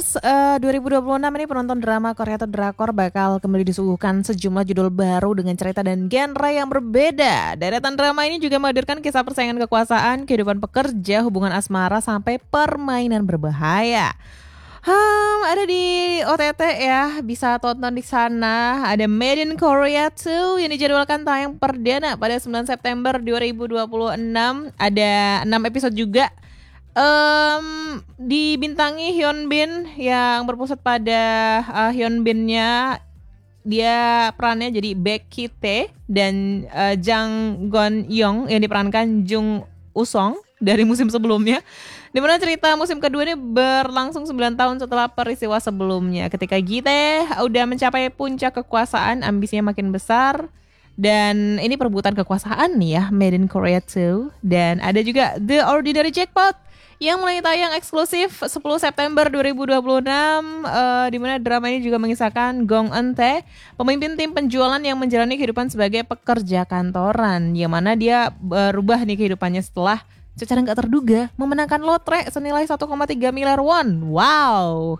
2026 ini penonton drama Korea atau drakor bakal kembali disuguhkan sejumlah judul baru dengan cerita dan genre yang berbeda. Deretan drama ini juga menghadirkan kisah persaingan kekuasaan, kehidupan pekerja, hubungan asmara, sampai permainan berbahaya. Ada di OTT ya, bisa tonton di sana. Ada Made in Korea 2 yang dijadwalkan tayang perdana pada 9 September 2026. Ada 6 episode juga. Dibintangi Hyun Bin yang berpusat pada Hyun Bin-nya, dia perannya jadi Baek Tae, dan Jang Gon Young yang diperankan Jung Usong dari musim sebelumnya. Dimana cerita musim kedua ini berlangsung 9 tahun setelah peristiwa sebelumnya. Ketika Gite udah mencapai puncak kekuasaan, ambisinya makin besar. Dan ini perebutan kekuasaan nih ya, Made in Korea 2. Dan ada juga The Ordinary Jackpot yang mulai tayang eksklusif 10 September 2026, di mana drama ini juga mengisahkan Gong Eun-tae, pemimpin tim penjualan yang menjalani kehidupan sebagai pekerja kantoran, yang mana dia berubah nih kehidupannya setelah secara nggak terduga memenangkan lotre senilai 1,3 miliar won. Wow.